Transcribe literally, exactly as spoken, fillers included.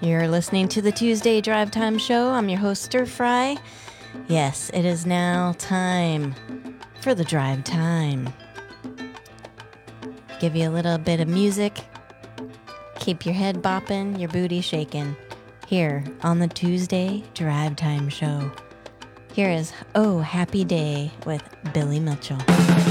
You're listening to the Tuesday Drive Time Show. I'm your host, Stir Fry. Yes, it is now time for the drive time. Give you a little bit of music. Keep your head bopping, your booty shaking. Here on the Tuesday Drive Time Show. Here is Oh Happy Day with Billy Mitchell.